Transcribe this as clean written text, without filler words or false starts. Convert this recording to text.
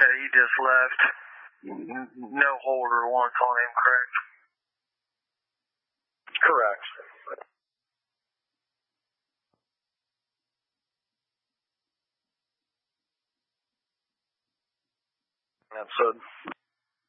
Okay, he just left. No holder wants on him, correct? Correct. That's